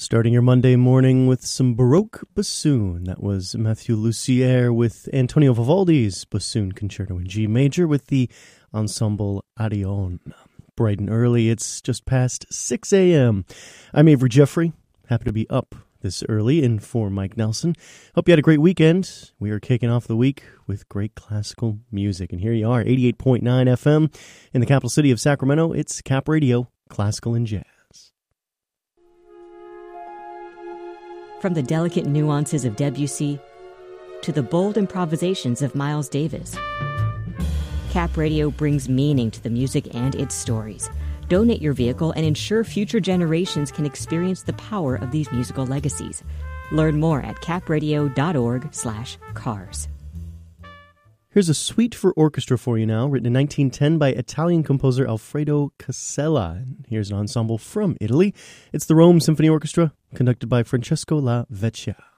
Starting your Monday morning with some Baroque bassoon. That was Mathieu Lussière with Antonio Vivaldi's Bassoon Concerto in G major with the Ensemble Arion. Bright and early, it's just past 6 a.m. I'm Avery Jeffrey. Happy to be up this early in for Mike Nelson. Hope you had a great weekend. We are kicking off the week with great classical music. And here you are, 88.9 FM in the capital city of Sacramento. It's Cap Radio, Classical and Jazz. From the delicate nuances of Debussy to the bold improvisations of Miles Davis, Cap Radio brings meaning to the music and its stories. Donate your vehicle and ensure future generations can experience the power of these musical legacies. Learn more at capradio.org/cars. Here's a suite for orchestra for you now, written in 1910 by Italian composer Alfredo Casella. And here's an ensemble from Italy. It's the Rome Symphony Orchestra, conducted by Francesco La Vecchia.